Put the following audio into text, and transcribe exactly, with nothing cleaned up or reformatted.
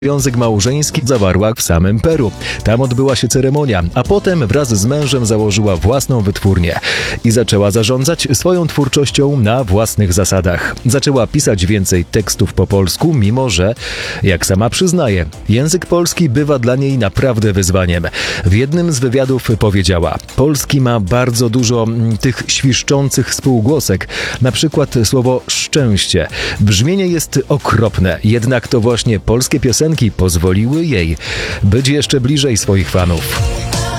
Związek małżeński zawarła w samym Peru. Tam odbyła się ceremonia, a potem wraz z mężem założyła własną wytwórnię i zaczęła zarządzać swoją twórczością na własnych zasadach. Zaczęła pisać więcej tekstów po polsku, mimo że, jak sama przyznaje, język polski bywa dla niej naprawdę wyzwaniem. W jednym z wywiadów powiedziała: polski ma bardzo dużo mm, tych świszczących spółgłosek, na przykład słowo szczęście. Brzmienie jest okropne, jednak to właśnie polskie piosenki pozwoliły jej być jeszcze bliżej swoich fanów.